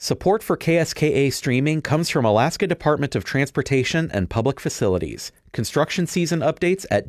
Support for KSKA streaming comes from Alaska Department of Transportation and Public Facilities. Construction season updates at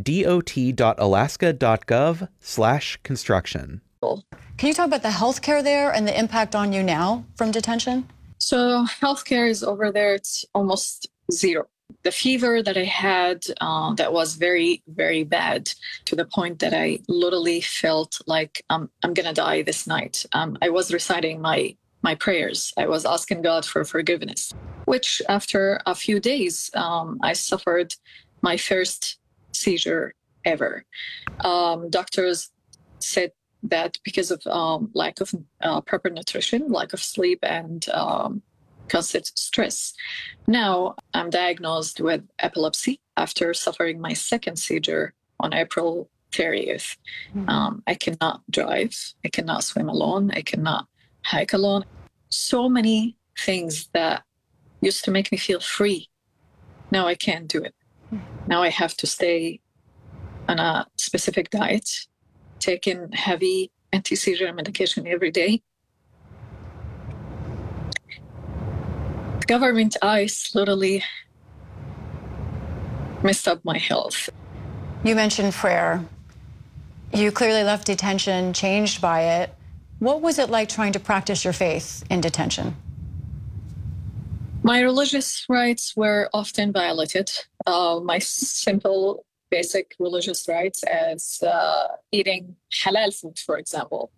dot.alaska.gov/construction. Can you talk about the healthcare there and the impact on you now from detention? So healthcare is over there. It's almost zero. The fever that I had that was very, very bad to the point that I literally felt like I'm going to die this night. I was reciting my prayers. I was asking God for forgiveness, which after a few days, I suffered my first seizure ever. Doctors said that because of lack of proper nutrition, lack of sleep, and constant stress. Now I'm diagnosed with epilepsy after suffering my second seizure on April 30th. I cannot drive. I cannot swim alone. I cannot hike alone. So many things that used to make me feel free. Now I can't do it. Now I have to stay on a specific diet, taking heavy anti-seizure medication every day. Government ICE literally messed up my health. You mentioned prayer. You clearly left detention changed by it. What was it like trying to practice your faith in detention? My religious rights were often violated. My simple, basic religious rights as eating halal food, for example.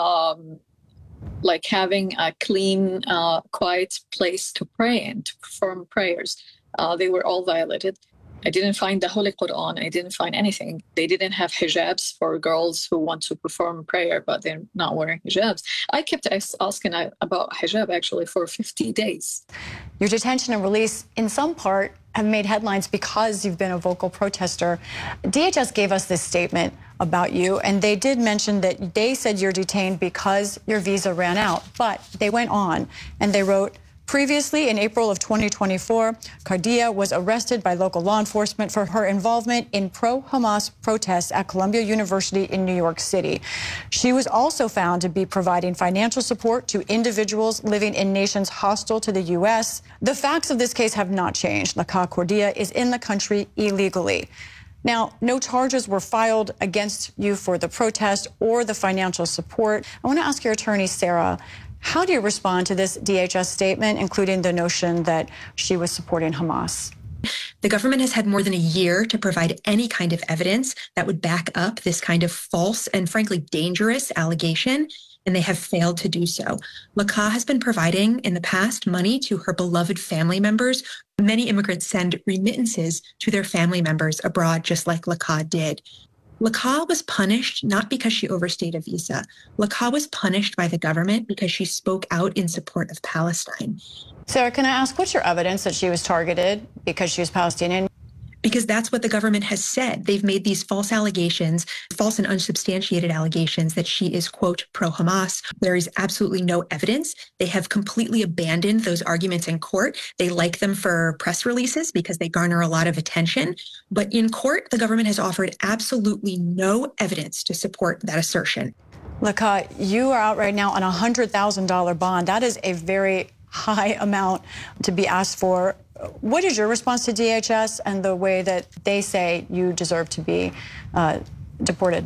Like having a clean, quiet place to pray in, to perform prayers. They were all violated. I didn't find the Holy Quran. I didn't find anything. They didn't have hijabs for girls who want to perform prayer, but they're not wearing hijabs. I kept asking about hijab actually for 50 days. Your detention and release, in some part, have made headlines because you've been a vocal protester. DHS gave us this statement about you, and they did mention that they said you're detained because your visa ran out. But they went on, and they wrote, previously, in April of 2024, Kardia was arrested by local law enforcement for her involvement in pro-Hamas protests at Columbia University in New York City. She was also found to be providing financial support to individuals living in nations hostile to the U.S. The facts of this case have not changed. Laka Kardia is in the country illegally. Now, no charges were filed against you for the protest or the financial support. I want to ask your attorney, Sarah, how do you respond to this DHS statement, including the notion that she was supporting Hamas? The government has had more than a year to provide any kind of evidence that would back up this kind of false and frankly dangerous allegation, and they have failed to do so. Laka has been providing in the past money to her beloved family members. Many immigrants send remittances to their family members abroad, just like Laka did. Laka was punished not because she overstayed a visa. Laka was punished by the government because she spoke out in support of Palestine. Sarah, can I ask, what's your evidence that she was targeted because she was Palestinian? Because that's what the government has said. They've made these false allegations, false and unsubstantiated allegations that she is, quote, pro-Hamas. There is absolutely no evidence. They have completely abandoned those arguments in court. They like them for press releases because they garner a lot of attention. But in court, the government has offered absolutely no evidence to support that assertion. Laka, you are out right now on a $100,000 bond. That is a very high amount to be asked for. What is your response to DHS and the way that they say you deserve to be deported?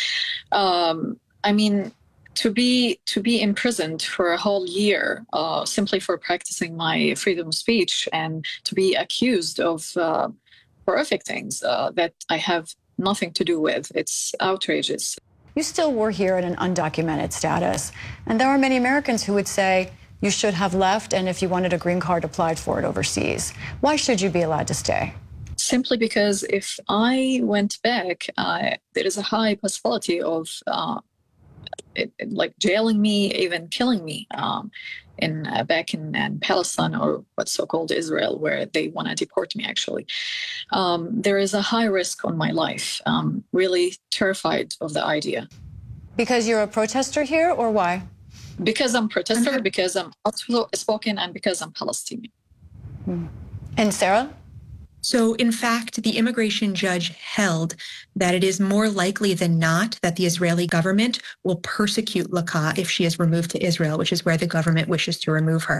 I mean, to be imprisoned for a whole year simply for practicing my freedom of speech and to be accused of horrific things that I have nothing to do with. It's outrageous. You still were here in an undocumented status, and there are many Americans who would say you should have left, and if you wanted a green card, applied for it overseas. Why should you be allowed to stay? Simply because if I went back, there is a high possibility of like jailing me, even killing me back in Palestine, or what's so-called Israel, where they want to deport me, actually. There is a high risk on my life. I'm really terrified of the idea. Because you're a protester here, or why? Because I'm a protester, because I'm outspoken, and because I'm Palestinian. And Sarah? So, in fact, the immigration judge held that it is more likely than not that the Israeli government will persecute Laka if she is removed to Israel, which is where the government wishes to remove her.